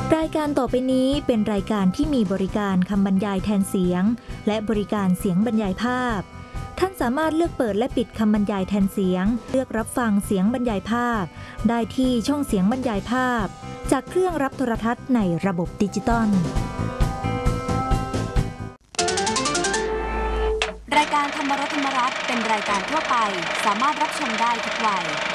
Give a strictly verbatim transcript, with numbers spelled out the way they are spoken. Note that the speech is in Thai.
รายการต่อไปนี้เป็นรายการที่มีบริการคำบรรยายแทนเสียงและบริการเสียงบรรยายภาพท่านสามารถเลือกเปิดและปิดคำบรรยายแทนเสียงเลือกรับฟังเสียงบรรยายภาพได้ที่ช่องเสียงบรรยายภาพจากเครื่องรับโทรทัศน์ในระบบดิจิตอลรายการธรรมรัตน์ธรรมรัตน์เป็นรายการทั่วไปสามารถรับชมได้ทุกวัย